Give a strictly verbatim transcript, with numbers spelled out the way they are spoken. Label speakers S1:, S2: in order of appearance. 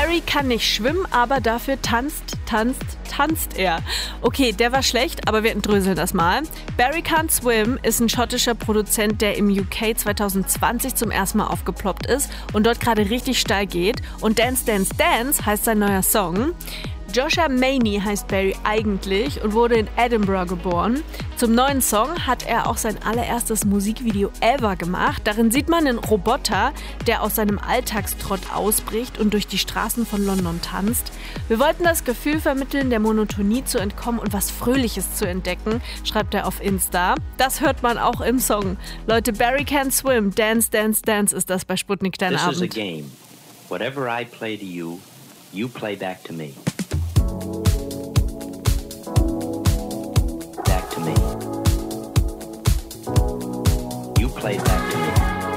S1: Barry kann nicht schwimmen, aber dafür tanzt, tanzt, tanzt er. Okay, der war schlecht, aber wir entdröseln das mal. Barry Can't Swim ist ein schottischer Produzent, der im U K zwanzig zwanzig zum ersten Mal aufgeploppt ist und dort gerade richtig steil geht. Und Dance, Dance, Dance heißt sein neuer Song. Joshua Maney heißt Barry eigentlich und wurde in Edinburgh geboren. Zum neuen Song hat er auch sein allererstes Musikvideo ever gemacht. Darin sieht man einen Roboter, der aus seinem Alltagstrott ausbricht und durch die Straßen von London tanzt. Wir wollten das Gefühl vermitteln, der Monotonie zu entkommen und was Fröhliches zu entdecken, schreibt er auf Insta. Das hört man auch im Song. Leute, Barry Can't Swim, Dance, Dance, Dance ist das bei Sputnik Dein Abend.
S2: This is a game. Whatever I play to you, you play back to me. Back to me. You play back